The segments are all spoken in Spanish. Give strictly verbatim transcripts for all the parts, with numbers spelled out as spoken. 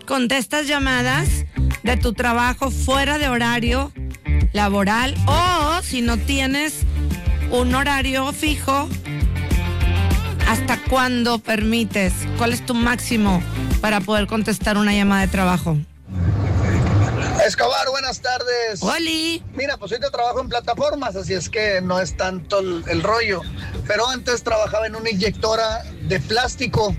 contestas llamadas de tu trabajo fuera de horario laboral, o si no tienes un horario fijo, ¿hasta cuándo permites? ¿Cuál es tu máximo para poder contestar una llamada de trabajo? Escobar, buenas tardes. ¡Oli! Mira, pues ahorita trabajo en plataformas, así es que no es tanto el, el rollo. Pero antes trabajaba en una inyectora de plástico.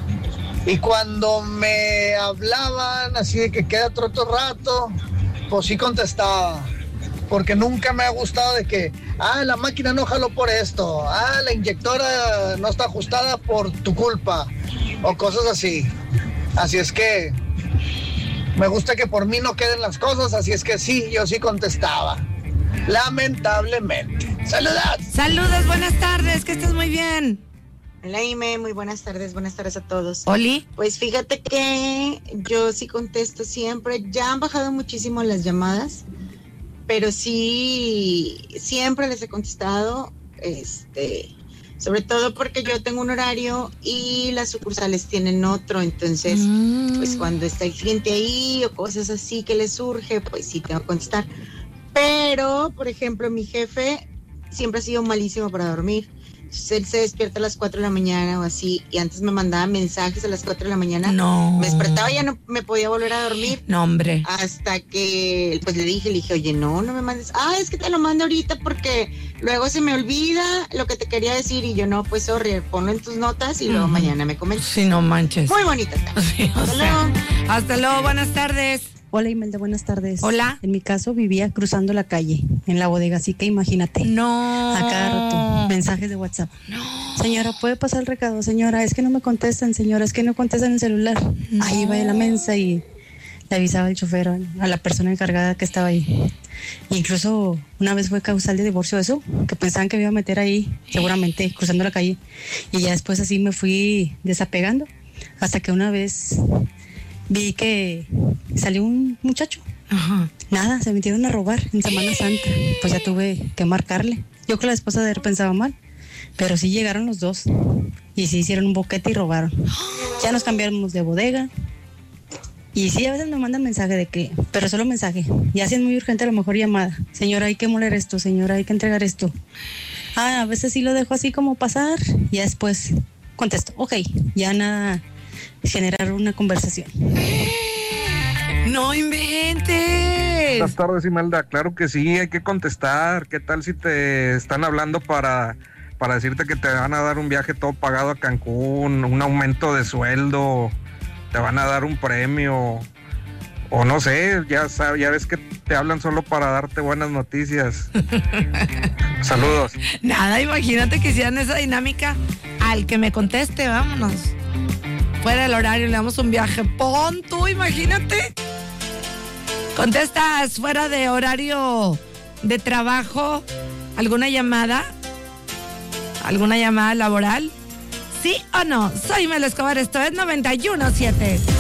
Y cuando me hablaban así de que queda otro rato, pues sí contestaba. Porque nunca me ha gustado de que, ah, la máquina no jaló por esto, ah, la inyectora no está ajustada por tu culpa, o cosas así. Así es que me gusta que por mí no queden las cosas, así es que sí, yo sí contestaba. Lamentablemente. ¡Saludos! Saludos, buenas tardes, que estés muy bien. Hola, Ime, muy buenas tardes, buenas tardes a todos. Oli. Pues fíjate que yo sí contesto siempre, ya han bajado muchísimo las llamadas, pero sí, siempre les he contestado, este, sobre todo porque yo tengo un horario y las sucursales tienen otro, entonces, mm. pues cuando está el cliente ahí o cosas así que les surge, pues sí tengo que contestar. Pero, por ejemplo, mi jefe siempre ha sido malísimo para dormir. Entonces, él se despierta a las cuatro de la mañana o así, y antes me mandaba mensajes a las cuatro de la mañana. No. Me despertaba y ya no me podía volver a dormir. No, hombre. Hasta que, pues le dije, le dije, oye, no, no me mandes. Ah, es que te lo mando ahorita porque luego se me olvida lo que te quería decir. Y yo, no, pues, sorry, ponlo en tus notas y luego uh-huh. mañana me comentas. Sí, no manches. Muy bonita tarde. Sí, hasta sea, luego. Hasta luego, buenas tardes. Hola, Imelda, buenas tardes. Hola. En mi caso vivía cruzando la calle, en la bodega, así que imagínate. No. A cada rato, mensajes de WhatsApp. No. Señora, ¿puede pasar el recado? Señora, es que no me contestan, señora, es que no contestan el celular. No. Ahí va de la mensa y le avisaba el chofer a la persona encargada que estaba ahí. Incluso una vez fue causal de divorcio eso, que pensaban que me iba a meter ahí, seguramente, cruzando la calle. Y ya después así me fui desapegando, hasta que una vez vi que salió un muchacho. Ajá. Nada, se metieron a robar en Semana Santa. Pues ya tuve que marcarle. Yo que la esposa de él pensaba mal, pero sí llegaron los dos y sí hicieron un boquete y robaron. Ya nos cambiamos de bodega. Y sí, a veces me mandan mensaje de que, pero solo mensaje. Ya si es muy urgente, a lo mejor llamada. Señora, hay que moler esto, señora, hay que entregar esto. Ah, a veces sí lo dejo así como pasar y ya después contesto. Ok, ya nada, generar una conversación. ¡No inventes! Buenas tardes, Imelda. Claro que sí, hay que contestar. ¿Qué tal si te están hablando para, para decirte que te van a dar un viaje todo pagado a Cancún, un aumento de sueldo, te van a dar un premio, o no sé, ya sabes, ya ves que te hablan solo para darte buenas noticias. Saludos. Nada, imagínate que hicieran esa dinámica. Al que me conteste, vámonos. Fuera del horario, le damos un viaje. Pon tú, imagínate. ¿Contestas fuera de horario de trabajo alguna llamada? ¿Alguna llamada laboral? ¿Sí o no? Soy Mel Escobar, esto es noventa y uno punto siete.